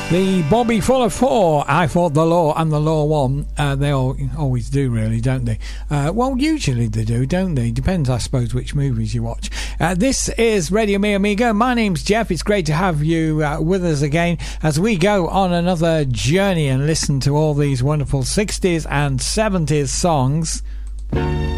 The Bobby Fuller Four. I fought the law and the law won. They always do, really, don't they? Well, usually they do, don't they? Depends, I suppose, which movies you watch. This is Radio Mi Amigo. My name's Jeff. It's great to have you with us again as we go on another journey and listen to all these wonderful 60s and 70s songs.